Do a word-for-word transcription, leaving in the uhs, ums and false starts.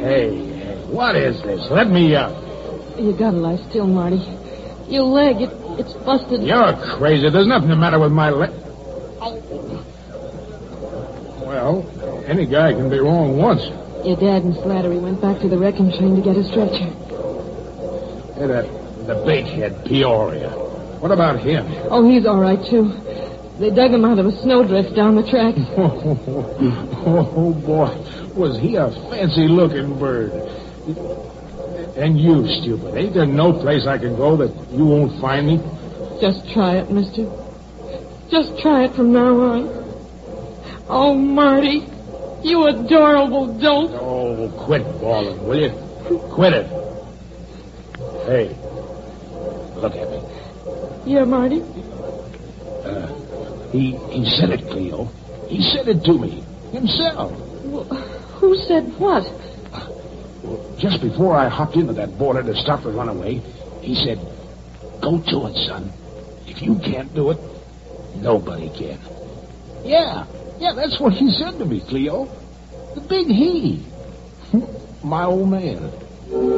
Hey, hey, what is this? Let me up. You gotta lie still, Marty. Your leg, it, it's busted. You're crazy. There's nothing the matter with my leg. Well, any guy can be wrong once. Your dad and Slattery went back to the wrecking train to get a stretcher. Hey, that, the big head, Peoria. What about him? Oh, he's all right, too. They dug him out of a snowdrift down the track. Oh, oh, boy. Was he a fancy-looking bird. And you, stupid. Ain't there no place I can go that you won't find me? Just try it, mister. Just try it from now on. Oh, Marty, you adorable dope. Oh, quit bawling, will you? Quit it. Hey, look at me. Yeah, Marty? Uh, he, he said it, Cleo. He said it to me. Himself. Well, who said what? Well, just before I hopped into that border to stop the runaway, he said, go to it, son. If you can't do it, nobody can. Yeah, yeah, that's what he said to me, Cleo. The big he. My old man.